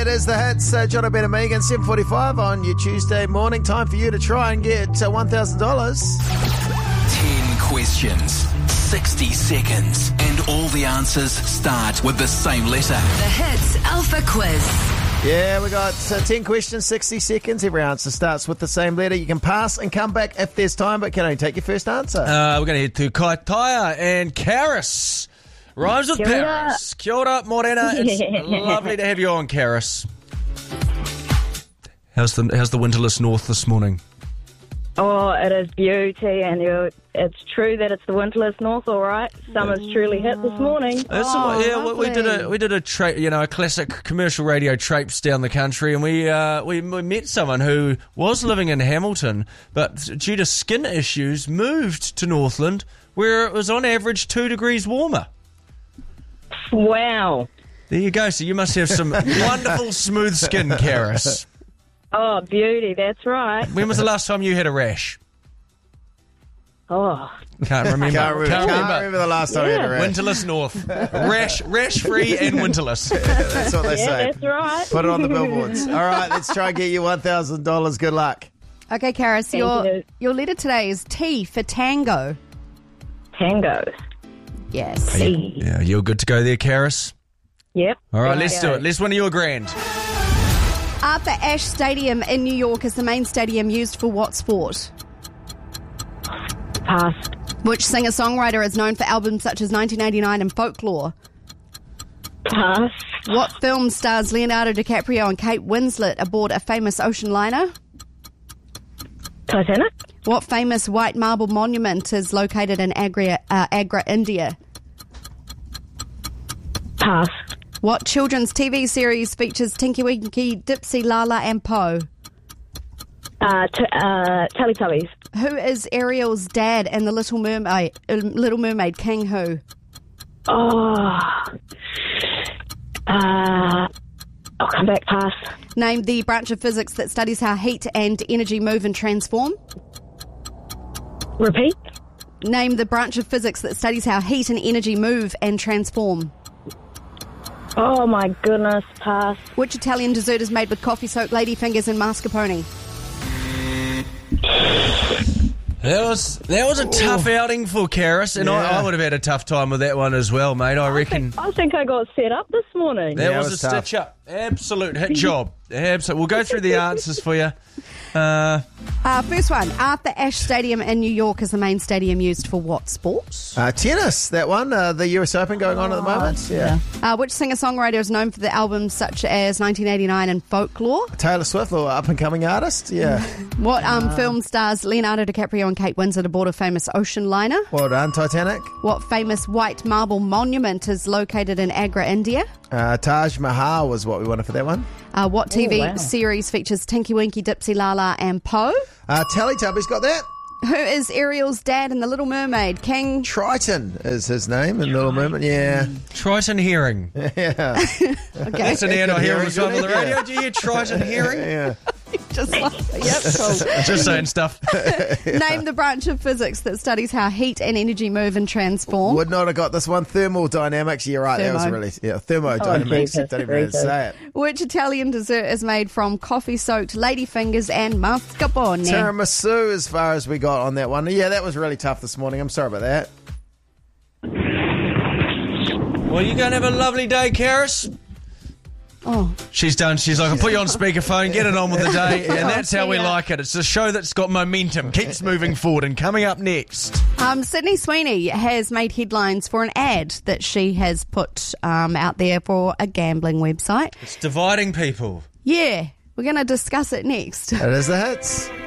It is the hits. John O'Brien and Megan, 7:45 on your Tuesday morning. Time for you to try and get $1,000. 10 questions, 60 seconds, and all the answers start with the same letter. The Hits Alpha Quiz. Yeah, we got 10 questions, 60 seconds. Every answer starts with the same letter. You can pass and come back if there's time, but can only take your first answer. We're going to head to Kaitaia and Karis. Rhymes with Paris. Kia ora, Morena. It's lovely to have you on, Karis. How's the windowless north this morning? Oh, it is beauty, and it's true that it's the windowless north. All right, summer's truly hit this morning. lovely. we did a classic commercial radio traipse down the country, and we met someone who was living in Hamilton, but due to skin issues, moved to Northland, where it was on average 2 degrees warmer. Wow. There you go. So you must have some wonderful smooth skin, Karis. Oh, beauty, that's right. When was the last time you had a rash? Oh, Can't remember. Can't remember the last time you had a rash. Winterless North. Rash-free and winterless. That's what they say. that's right. Put it on the billboards. All right, let's try and get you $1,000. Good luck. Okay, Karis, Thank your letter today is T for tango. Tango. Yes. Yeah, you're good to go there, Karis. Yep. All right, There let's we do go. it. Let's win you a grand. Arthur Ashe Stadium in New York is the main stadium used for what sport? Pass. Which singer-songwriter is known for albums such as 1989 and Folklore? Pass. What film stars Leonardo DiCaprio and Kate Winslet aboard a famous ocean liner? Titanic. What famous white marble monument is located in Agra, India? Pass. What children's TV series features Tinky Winky, Dipsy, Lala and Po? Teletubbies. Who is Ariel's dad in The Little Mermaid? King who? Oh. I'll come back. Pass. Name the branch of physics that studies how heat and energy move and transform. Repeat. Name the branch of physics that studies how heat and energy move and transform. Oh my goodness. Pass. Which Italian dessert is made with coffee soaked ladyfingers and mascarpone? That was a tough outing for Karis, and I would have had a tough time with that one as well, mate. I reckon I think I got set up this morning. that Yeah, was it a was tough. stitch up. Absolute hit job. Absolute. We'll go through the answers for you. First one, Arthur Ashe Stadium in New York is the main stadium used for what sport? Tennis, that one. The US Open going on at the moment. Yeah. Which singer-songwriter is known for the albums such as 1989 and Folklore? Taylor Swift, or up-and-coming artist. Yeah. What film stars Leonardo DiCaprio and Kate Winslet aboard a famous ocean liner? Well done, Titanic. What famous white marble monument is located in Agra, India? Taj Mahal was what we wanted for that one. What TV wow. series features Tinky Winky, Dipsy, Lala and Po? Teletubbies got that. Who is Ariel's dad in The Little Mermaid? King? Triton is his name in Little Mermaid. Yeah. Triton Hearing. Yeah. Okay. That's an ad I hear all the time on the Yeah. radio. Do you hear Triton Hearing? Yeah. Just like, yep, cool. Just saying stuff. Name the branch of physics that studies how heat and energy move and transform. Would not have got this one. Thermodynamics. You're right. That was Thermo. really thermodynamics. Jesus, Don't even know how to say it. Which Italian dessert is made from coffee-soaked ladyfingers and mascarpone? Tiramisu, as far as we got on that one. Yeah, that was really tough this morning. I'm sorry about that. Well, you're going to have a lovely day, Karis. Oh, She's done. She's like, I'll put you on speakerphone, get it on with the day, and that's how we like it. It's a show that's got momentum, keeps moving forward, and coming up next. Sydney Sweeney has made headlines for an ad that she has put out there for a gambling website. It's dividing people. Yeah, we're going to discuss it next. It is the hits.